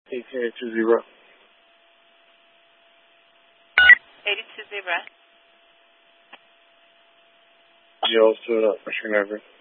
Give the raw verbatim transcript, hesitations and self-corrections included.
eighteen eighty-two zero. eighty-two zero. Yo, to uh, Michigan Avenue.